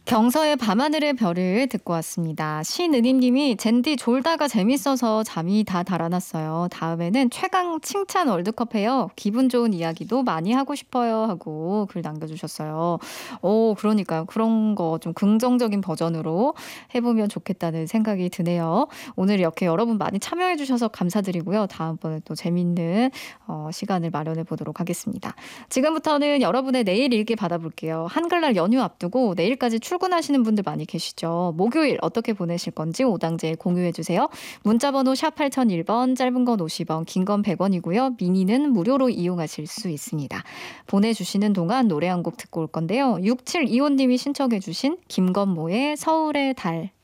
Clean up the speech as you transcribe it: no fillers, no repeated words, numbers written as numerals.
경서의 밤하늘의 별을 듣고 왔습니다. 신은희님이 젠디 졸다가 재밌어서 잠이 다 달아났어요. 다음에는 최강 칭찬 월드컵 해요. 기분 좋은 이야기도 많이 하고 싶어요 하고 글 남겨주셨어요. 오, 그러니까요. 그런 거 좀 긍정적인 버전으로 해보면 좋겠다는 생각이 드네요. 오늘 이렇게 여러분 많이 참여해 주셔서 감사드리고요. 다음번에 또 재밌는 시간을 마련해 보도록 하겠습니다. 지금부터는 여러분의 내일 일기 받아볼게요. 한글날 연휴 앞두고 내일까지 출근하시는 분들 많이 계시죠. 목요일 어떻게 보내실 건지 오당제에 공유해 주세요. 문자번호 샵 8001번, 짧은 건 50원, 긴 건 100원이고요. 미니는 무료로 이용하실 수 있습니다. 보내주시는 동안 노래 한 곡 듣고 올 건데요. 6725님이 신청해 주신 김건모의 서울의 달